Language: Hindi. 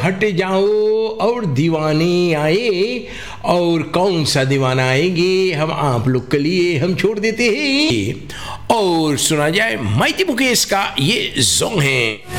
हट जाओ और दीवाने आए, और कौन सा दीवाना आएंगे हम आप लोग के लिए हम छोड़ देते हैं। और सुना जाए माइटी मुकेश का ये सॉन्ग है।